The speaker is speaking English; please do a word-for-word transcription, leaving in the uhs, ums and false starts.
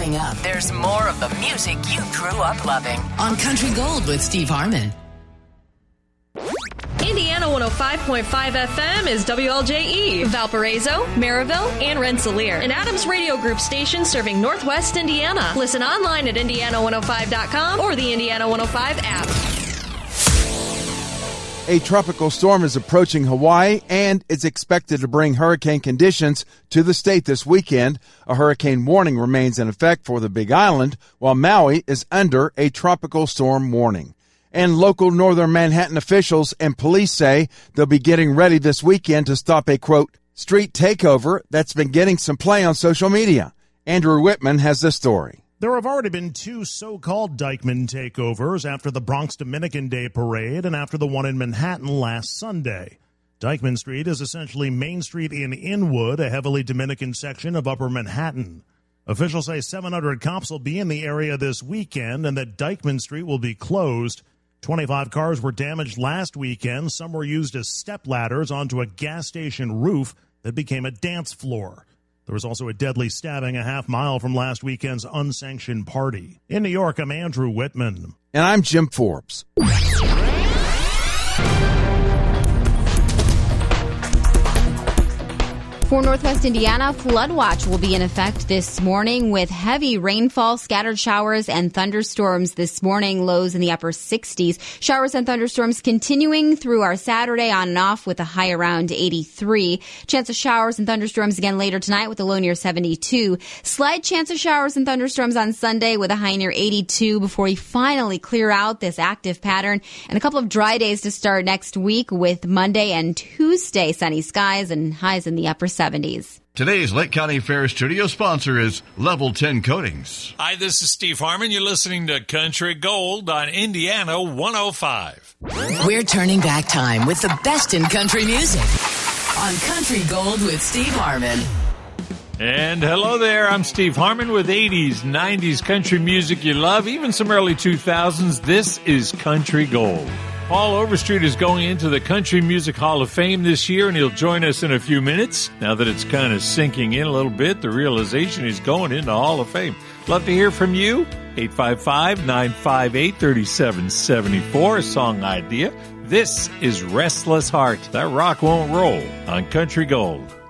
Coming up, there's more of the music you grew up loving on Country Gold with Steve Harmon. Indiana one oh five point five F M is W L J E, Valparaiso, Maryville, and Rensselaer. An Adams Radio Group station serving Northwest Indiana. Listen online at indiana one oh five dot com or the Indiana one oh five app. A tropical storm is approaching Hawaii and is expected to bring hurricane conditions to the state this weekend. A hurricane warning remains in effect for the Big Island, while Maui is under a tropical storm warning. And local northern Manhattan officials and police say they'll be getting ready this weekend to stop a, quote, street takeover that's been getting some play on social media. Andrew Whitman has this story. There have already been two so-called Dyckman takeovers after the Bronx Dominican Day Parade and after the one in Manhattan last Sunday. Dyckman Street is essentially Main Street in Inwood, a heavily Dominican section of Upper Manhattan. Officials say seven hundred cops will be in the area this weekend and that Dyckman Street will be closed. twenty-five cars were damaged last weekend. Some were used as step ladders onto a gas station roof that became a dance floor. There was also a deadly stabbing a half mile from last weekend's unsanctioned party. In New York, I'm Andrew Whitman. And I'm Jim Forbes. For Northwest Indiana, flood watch will be in effect this morning with heavy rainfall, scattered showers, and thunderstorms this morning, lows in the upper sixties. Showers and thunderstorms continuing through our Saturday on and off with a high around eighty-three. Chance of showers and thunderstorms again later tonight with a low near seventy-two. Slight chance of showers and thunderstorms on Sunday with a high near eighty-two before we finally clear out this active pattern. And a couple of dry days to start next week with Monday and Tuesday sunny skies and highs in the upper seventies. Today's Lake County Fair studio sponsor is Level ten Coatings. Hi, this is Steve Harmon. You're listening to Country Gold on Indiana one oh five. We're turning back time with the best in country music on Country Gold with Steve Harmon. And hello there, I'm Steve Harmon with eighties, nineties country music you love, even some early two thousands. This is Country Gold. Paul Overstreet is going into the Country Music Hall of Fame this year, and he'll join us in a few minutes. Now that it's kind of sinking in a little bit, the realization he's going into Hall of Fame. Love to hear from you. eight five five, nine five eight, three seven seven four, a song idea. This is Restless Heart. That rock won't roll on Country Gold.